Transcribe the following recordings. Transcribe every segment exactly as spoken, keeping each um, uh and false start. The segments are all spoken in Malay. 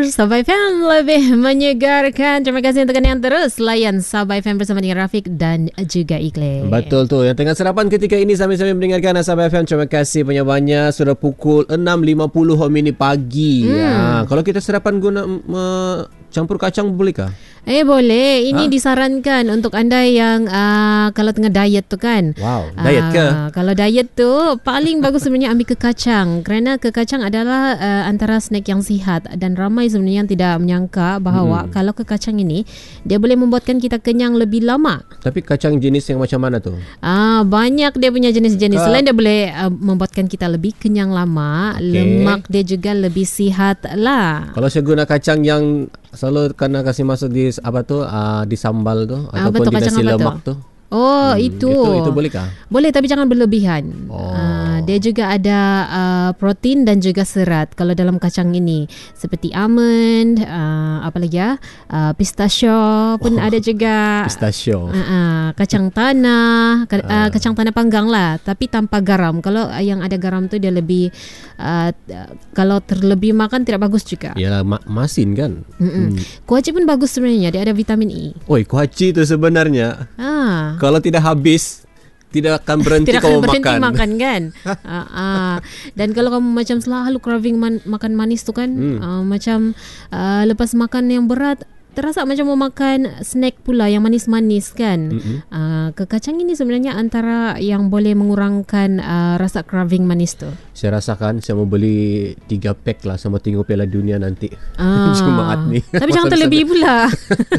Sabah F M lebih menyegarkan. Terima kasih untuk yang terus layan Sabah F M bersama dengan Rafiq dan juga Iqlil. Betul tu. Yang tengah sarapan ketika ini sambil-sambil mendengarkan Sabah F M. Terima kasih banyak-banyak. Sudah pukul enam lima puluh minit pagi. Hmm. Ya, kalau kita sarapan guna uh, campur kacang bolehkah? Eh boleh. Ini ha? disarankan untuk anda yang uh, kalau tengah diet tu kan. Wow, diet ke? Uh, kalau diet tu paling bagus sebenarnya ambil ke kacang. Kerana ke kacang adalah uh, antara snack yang sihat. Dan ramai sebenarnya yang tidak menyangka bahawa hmm. kalau ke kacang ini dia boleh membuatkan kita kenyang lebih lama. Tapi kacang jenis yang macam mana tu? Ah, banyak dia punya jenis-jenis. Selain dia boleh uh, membuatkan kita lebih kenyang lama, okay. lemak dia juga lebih sihat lah. Kalau saya guna kacang yang selalu kena kasih masuk di apa tu uh, di sambal tu ah, ataupun betul, di nasi lemak tu. Oh, hmm, itu. itu itu bolehkah? Boleh, tapi jangan berlebihan. Oh. Uh, dia juga ada uh, protein dan juga serat kalau dalam kacang ini, seperti almond, uh, apa lagi ya? Uh, pistachio pun oh. ada juga. Pistachio. Uh, uh, kacang tanah, uh, uh. kacang tanah panggang lah, tapi tanpa garam. Kalau yang ada garam tu dia lebih uh, kalau terlebih makan tidak bagus juga. Yalah, ma- masin kan. Hmm. Kuaci pun bagus sebenarnya, dia ada vitamin E. Oi, kuaci tu sebenarnya. Ah. Kalau tidak habis, tidak akan berhenti tidak kau akan berhenti makan. makan kan. uh, uh. Dan kalau kamu macam selalu craving man, makan manis tu kan, hmm. uh, macam uh, lepas makan yang berat terasa macam mau makan snack pula yang manis-manis kan. Mm-hmm. Uh, ke kacang ini sebenarnya antara yang boleh mengurangkan uh, rasa craving manis tu. Saya rasakan saya mau beli tiga pack lah sama tengok Piala Dunia nanti. Ah. Jumaat ni. Tapi jangan terlebih pula.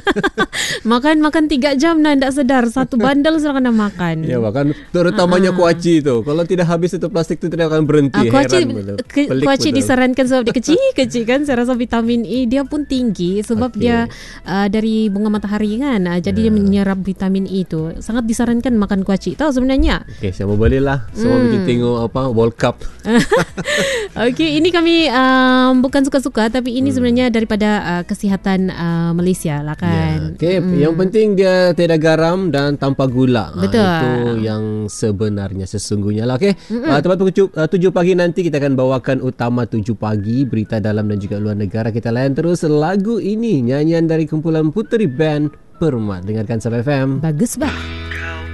Makan-makan tiga jam dah tak sedar. Satu bandel sudah kena makan. Ya, bahkan terutamanya uh-huh. kuaci tu. Kalau tidak habis itu plastik tu tidak akan berhenti. Uh, kuaci ke, kuaci disarankan sebab dia kecil-kecil kan. Saya rasa vitamin E dia pun tinggi sebab okay. dia Uh, dari bunga matahari kan, uh, jadi yeah. dia menyerap vitamin E tu. Sangat disarankan makan kuaci. Tahu sebenarnya. Okey, saya mau belilah. Semua hmm. bikin tengok apa World Cup. Okey, ini kami um, bukan suka-suka, tapi ini hmm. sebenarnya daripada uh, kesihatan uh, Malaysia lah kan. Yeah. Okey, hmm. yang penting dia tidak garam dan tanpa gula. Betul. Ha, itu yang sebenarnya sesungguhnya lah. Okey. Hmm. Uh, tepat pukul uh, tujuh pagi nanti kita akan bawakan utama tujuh pagi, berita dalam dan juga luar negara. Kita layan terus lagu ini, nyanyian dari kumpulan Puteri Band Permat. Dengarkan Sabah F M. Bagus bah.